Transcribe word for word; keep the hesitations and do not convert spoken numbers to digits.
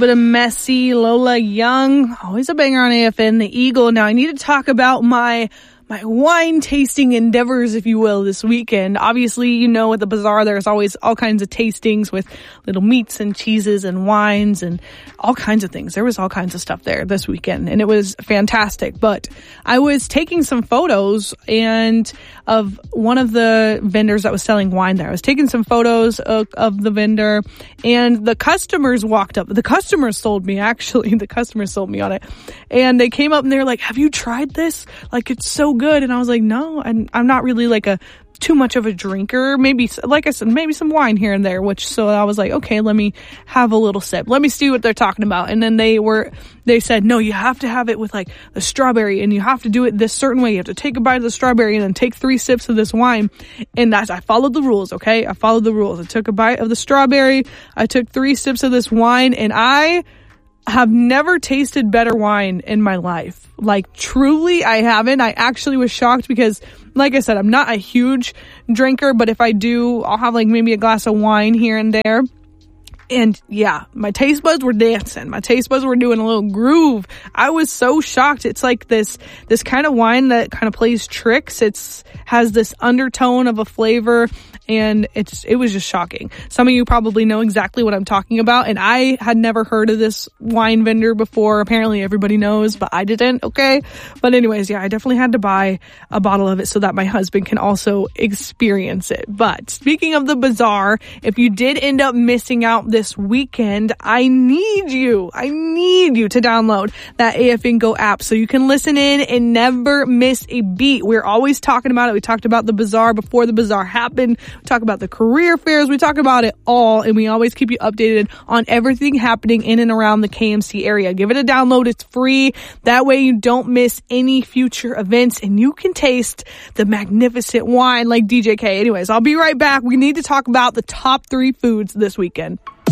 But a messy Lola Young, always a banger on A F N, the Eagle. Now I need to talk about my my wine tasting endeavors, if you will, this weekend. Obviously, you know, at the bazaar, there's always all kinds of tastings with little meats and cheeses and wines and all kinds of things. There was all kinds of stuff there this weekend, and it was fantastic. But I was taking some photos and of one of the vendors that was selling wine there. I was taking some photos of, of the vendor, and the customers walked up. The customers sold me, actually. The customers sold me on it. And they came up and they're like, have you tried this? Like, it's so good. And I was like, no, I'm, I'm not really like a too much of a drinker. Maybe, like I said, maybe some wine here and there, which, so I was like, okay, let me have a little sip. Let me see what they're talking about. And then they were, they said, no, you have to have it with like the strawberry, and you have to do it this certain way. You have to take a bite of the strawberry and then take three sips of this wine. And that's, I followed the rules. Okay. I followed the rules. I took a bite of the strawberry. I took three sips of this wine, and I have never tasted better wine in my life. Like, truly, I haven't. I actually was shocked because, like I said, I'm not a huge drinker, but if I do, I'll have like maybe a glass of wine here and there. And yeah, my taste buds were dancing. My taste buds were doing a little groove. I was so shocked. It's like this, this kind of wine that kind of plays tricks. It's has this undertone of a flavor, and it's, it was just shocking. Some of you probably know exactly what I'm talking about, and I had never heard of this wine vendor before. Apparently everybody knows, but I didn't. Okay. But anyways, yeah, I definitely had to buy a bottle of it so that my husband can also experience it. But speaking of the bazaar, if you did end up missing out this This weekend, I need you, I need you to download that A F N Go app so you can listen in and never miss a beat. We're always talking about it. We talked about the bazaar before the bazaar happened. We talk about the career fairs. We talk about it all, and we always keep you updated on everything happening in and around the K M C area. Give it a download. It's free. That way you don't miss any future events, and you can taste the magnificent wine like D J K. Anyways, I'll be right back. We need to talk about the top three foods this weekend.